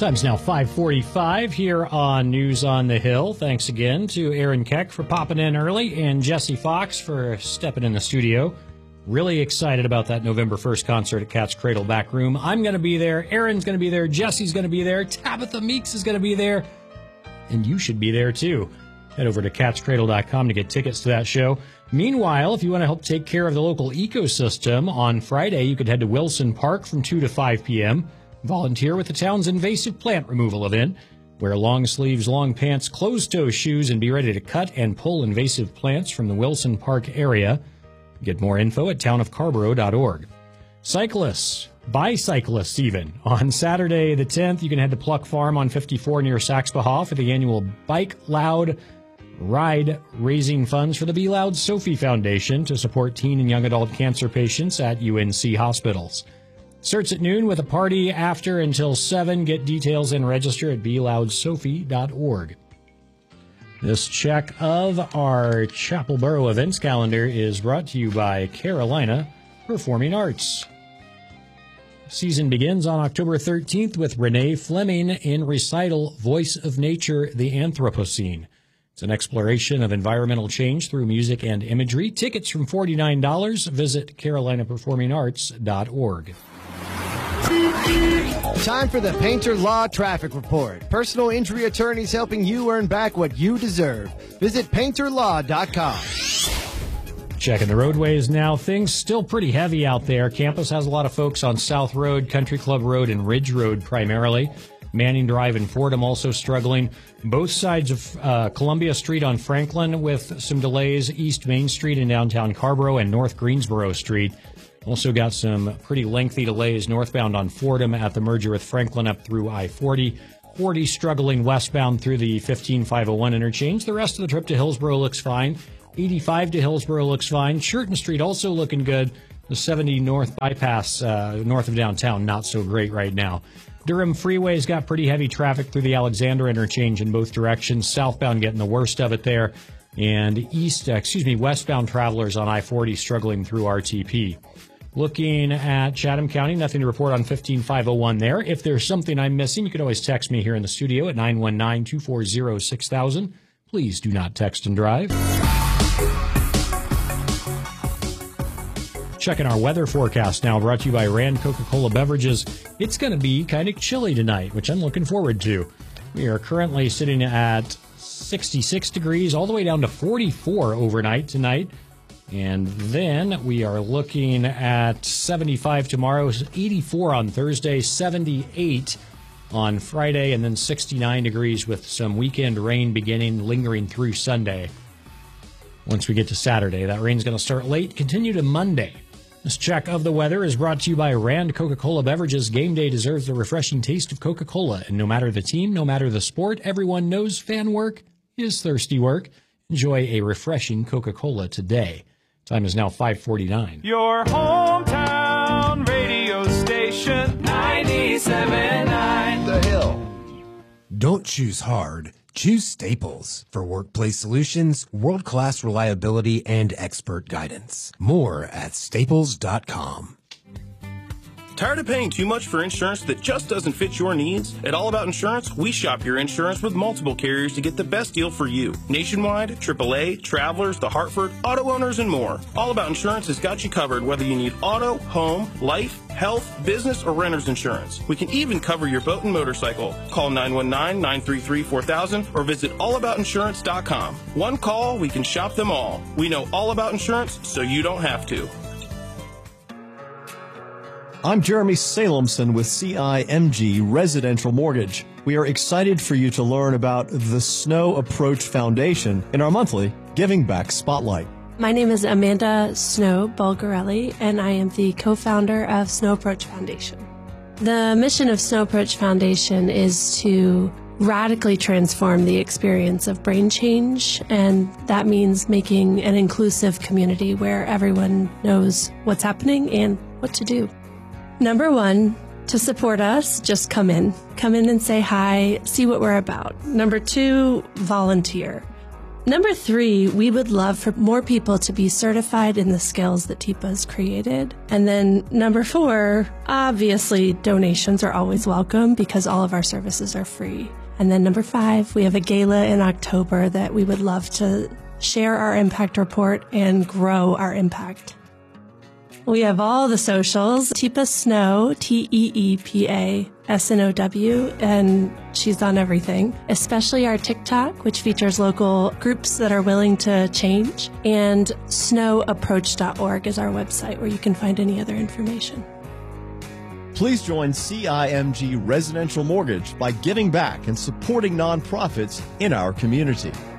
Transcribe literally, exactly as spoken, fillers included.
Time's now five forty-five here on News on the Hill. Thanks again to Aaron Keck for popping in early and Jesse Fox for stepping in the studio. Really excited about that November first concert at Cat's Cradle Back Room. I'm going to be there. Aaron's going to be there. Jesse's going to be there. Tabitha Meeks is going to be there. And you should be there, too. Head over to cats cradle dot com to get tickets to that show. Meanwhile, if you want to help take care of the local ecosystem, on Friday you could head to Wilson Park from two to five p.m., volunteer with the town's invasive plant removal event. Wear long sleeves, long pants, closed-toe shoes, and be ready to cut and pull invasive plants from the Wilson Park area. Get more info at town of carborough dot org. Cyclists, bicyclists even. On Saturday the tenth, you can head to Pluck Farm on fifty-four near Saxbahaw for the annual Bike Loud Ride, raising funds for the Be Loud Sophie Foundation to support teen and young adult cancer patients at U N C hospitals. Starts at noon with a party after until seven. Get details and register at be loud sophie dot org. This check of our Chapel Borough events calendar is brought to you by Carolina Performing Arts. Season begins on October thirteenth with Renee Fleming in recital Voice of Nature, the Anthropocene. It's an exploration of environmental change through music and imagery. Tickets from forty-nine dollars. Visit carolina performing arts dot org. Time for the Painter Law Traffic Report. Personal injury attorneys helping you earn back what you deserve. Visit painter law dot com. Checking the roadways now. Things still pretty heavy out there. Campus has a lot of folks on South Road, Country Club Road, and Ridge Road primarily. Manning Drive and Fordham also struggling. Both sides of uh, Columbia Street on Franklin with some delays. East Main Street in downtown Carborough and North Greensboro Street. Also got some pretty lengthy delays northbound on Fordham at the merger with Franklin up through I forty. forty struggling westbound through the fifteen five oh one interchange. The rest of the trip to Hillsborough looks fine. eighty-five to Hillsborough looks fine. Churton Street also looking good. The seventy North bypass uh, north of downtown, not so great right now. Durham Freeway's got pretty heavy traffic through the Alexander interchange in both directions. Southbound getting the worst of it there. And east, uh, excuse me, westbound travelers on I forty struggling through R T P. Looking at Chatham County, nothing to report on fifteen five oh one there. If there's something I'm missing, you can always text me here in the studio at nine one nine, two four zero, six thousand. Please do not text and drive. Checking our weather forecast now, brought to you by Rand Coca-Cola Beverages. It's going to be kind of chilly tonight, which I'm looking forward to. We are currently sitting at sixty-six degrees, all the way down to forty-four overnight tonight. And then we are looking at seventy-five tomorrow, eighty-four on Thursday, seventy-eight on Friday, and then sixty-nine degrees with some weekend rain beginning, lingering through Sunday. Once we get to Saturday, that rain's going to start late, continue to Monday. This check of the weather is brought to you by Rand Coca-Cola Beverages. Game day deserves the refreshing taste of Coca-Cola. And no matter the team, no matter the sport, everyone knows fan work is thirsty work. Enjoy a refreshing Coca-Cola today. Time is now five forty-nine. Your hometown radio station, ninety-seven point nine. The Hill. Don't choose hard. Choose Staples for workplace solutions, world-class reliability, and expert guidance. More at staples dot com. Tired of paying too much for insurance that just doesn't fit your needs? At All About Insurance, we shop your insurance with multiple carriers to get the best deal for you. Nationwide, triple A, Travelers, The Hartford, auto owners, and more. All About Insurance has got you covered whether you need auto, home, life, health, business, or renter's insurance. We can even cover your boat and motorcycle. Call nine one nine, nine three three, four thousand or visit all about insurance dot com. One call, we can shop them all. We know all about insurance, so you don't have to. I'm Jeremy Salemson with C I M G Residential Mortgage. We are excited for you to learn about the Snow Approach Foundation in our monthly Giving Back Spotlight. My name is Amanda Snow Bulgarelli, and I am the co-founder of Snow Approach Foundation. The mission of Snow Approach Foundation is to radically transform the experience of brain change, and that means making an inclusive community where everyone knows what's happening and what to do. Number one, to support us, just come in. Come in and say hi, see what we're about. Number two, volunteer. Number three, we would love for more people to be certified in the skills that T I P A has created. And then number four, obviously donations are always welcome because all of our services are free. And then number five, we have a gala in October that we would love to share our impact report and grow our impact. We have all the socials, T I P A Snow, T E E P A S N O W, and she's on everything, especially our TikTok, which features local groups that are willing to change, and snow approach dot org is our website where you can find any other information. Please join C I M G Residential Mortgage by giving back and supporting nonprofits in our community.